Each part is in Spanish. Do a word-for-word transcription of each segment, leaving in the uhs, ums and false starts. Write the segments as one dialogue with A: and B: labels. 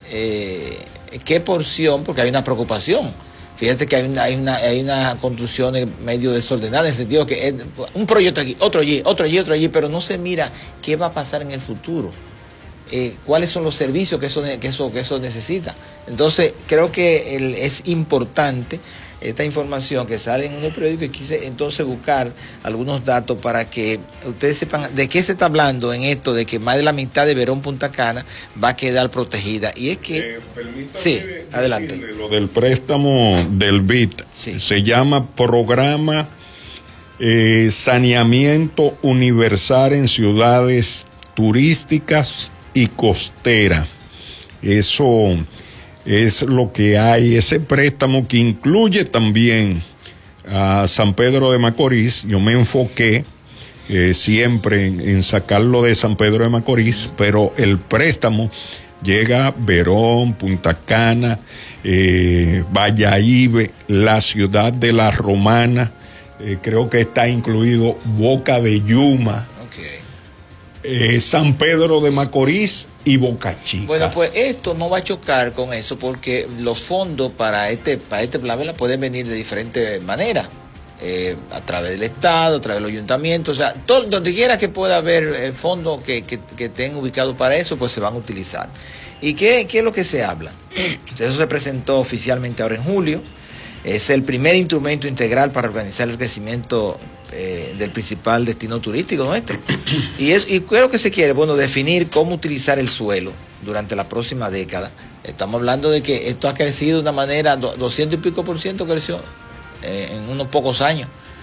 A: eh, qué porción, porque hay una preocupación. Fíjate que hay una, hay una, hay una construcción medio desordenada, en el sentido que es un proyecto aquí, otro allí, otro allí, otro allí, pero no se mira qué va a pasar en el futuro. Eh, cuáles son los servicios que eso, que eso, que eso necesita. Entonces, creo que el, es importante esta información que sale en el periódico, y quise entonces buscar algunos datos para que ustedes sepan de qué se está hablando en esto, de que más de la mitad de Verón Punta Cana va a quedar protegida. Y es que...
B: Eh,
A: sí, adelante.
B: Lo del préstamo del B I T, sí. Se llama Programa eh, Saneamiento Universal en Ciudades Turísticas y Costera. Eso es lo que hay, ese préstamo que incluye también a San Pedro de Macorís. Yo me enfoqué eh, siempre en, en sacarlo de San Pedro de Macorís, pero el préstamo llega a Verón, Punta Cana, eh, Valladolid, la ciudad de La Romana, eh, creo que está incluido Boca de Yuma.
A: Okay.
B: Eh, San Pedro de Macorís y Boca Chica.
A: Bueno, pues esto no va a chocar con eso, porque los fondos para este para este plan pueden venir de diferentes maneras, eh, a través del Estado, a través del ayuntamiento, o sea, todo, donde quiera que pueda haber eh, fondos que, que, que estén ubicados para eso, pues se van a utilizar. ¿Y qué, qué es lo que se habla? Eso se presentó oficialmente ahora en julio. Es el primer instrumento integral para organizar el crecimiento eh, del principal destino turístico nuestro. Y, es, y ¿qué es lo que se quiere? Bueno, definir cómo utilizar el suelo durante la próxima década. Estamos hablando de que esto ha crecido de una manera, doscientos y pico por ciento creció eh, en unos pocos años.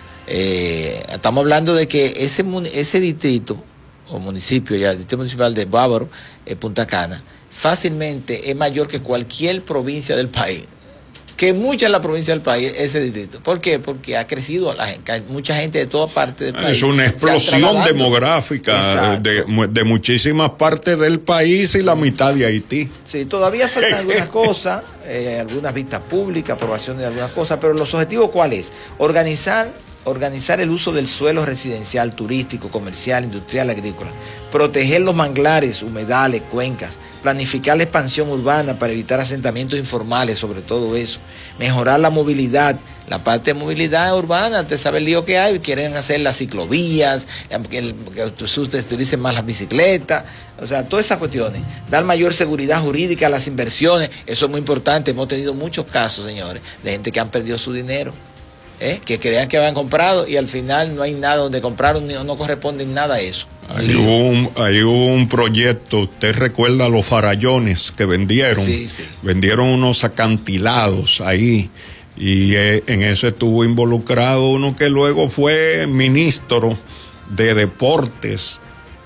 A: Eh, estamos hablando de que ese, ese distrito, o municipio ya, el distrito municipal de Bávaro, eh, Punta Cana, fácilmente es mayor que cualquier provincia del país. Que mucha en la provincia del país, ese distrito. ¿Por qué? Porque ha crecido la gente, mucha gente de todas partes del país.
B: Es una explosión demográfica de, de muchísimas partes del país y la mitad de Haití.
A: Sí, todavía faltan algunas cosas, eh, algunas vistas públicas, aprobación de algunas cosas, pero los objetivos, ¿cuál es? Organizar, organizar el uso del suelo residencial, turístico, comercial, industrial, agrícola, proteger los manglares, humedales, cuencas, planificar la expansión urbana para evitar asentamientos informales, sobre todo eso, mejorar la movilidad, la parte de movilidad urbana, te sabe el lío que hay, quieren hacer las ciclovías, que, que se utilicen más las bicicletas, o sea, todas esas cuestiones, dar mayor seguridad jurídica a las inversiones, eso es muy importante. Hemos tenido muchos casos, señores, de gente que han perdido su dinero, ¿eh? que creían que habían comprado y al final no hay nada donde compraron, no, no corresponde en nada a eso.
B: Hay un, hay un proyecto, usted recuerda los farallones que vendieron,
A: sí, sí.
B: vendieron unos acantilados ahí, y eh, en eso estuvo involucrado uno que luego fue ministro de deportes.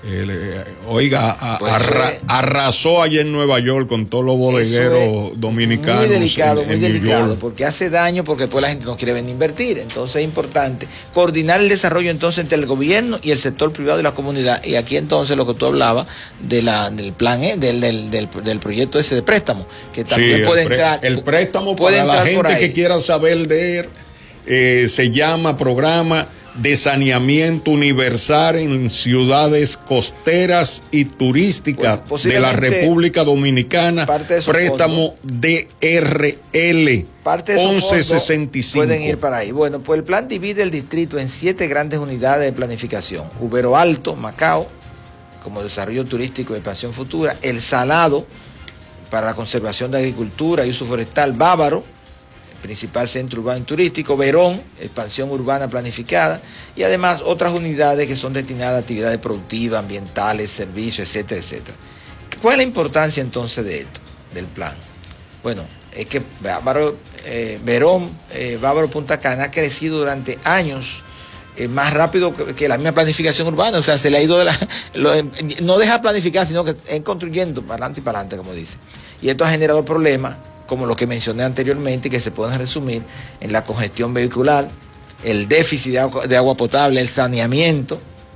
B: Eh, oiga, a, pues arra, arrasó allá en Nueva York con todos los bodegueros dominicanos.
A: Muy delicado,
B: en,
A: muy
B: en
A: delicado,
B: New York.
A: porque hace daño, porque después la gente no quiere venir a invertir. Entonces es importante coordinar el desarrollo entonces entre el gobierno y el sector privado y la comunidad. Y aquí entonces lo que tú hablabas de la, del plan E, del, del, del, del proyecto ese de préstamo, que también
B: sí,
A: puede
B: el
A: entrar.
B: El préstamo
A: puede
B: para la gente
A: que
B: quiera saber de él, eh, se llama Programa de Saneamiento Universal en Ciudades Costeras y Turísticas bueno, de la República Dominicana, préstamo D R L once sesenta y cinco.
A: Pueden ir para ahí. Bueno, pues el plan divide el distrito en siete grandes unidades de planificación: Ubero Alto, Macao, como desarrollo turístico y expansión futura; El Salado, para la conservación de agricultura y uso forestal; Bávaro, principal centro urbano y turístico; Verón, expansión urbana planificada; y además otras unidades que son destinadas a actividades productivas, ambientales, servicios, etcétera, etcétera. ¿Cuál es la importancia entonces de esto, del plan? Bueno, es que Bávaro, eh, Verón, eh, Bávaro Punta Cana ha crecido durante años eh, más rápido que, que la misma planificación urbana, o sea, se le ha ido de la... Lo, no deja planificar, sino que es construyendo para adelante y para adelante, como dice. Y esto ha generado problemas, como lo que mencioné anteriormente, que se pueden resumir en la congestión vehicular, el déficit de agua, de agua potable, el saneamiento,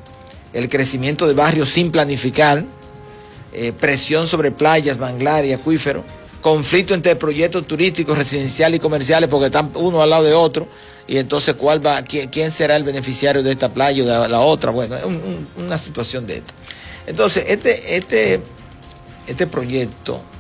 A: el crecimiento de barrios sin planificar, eh, presión sobre playas, manglares y acuíferos, conflicto entre proyectos turísticos, residenciales y comerciales, porque están uno al lado de otro, y entonces cuál va, quién, quién será el beneficiario de esta playa o de la otra. Bueno, es un, un, una situación de esta. Entonces, este, este, este proyecto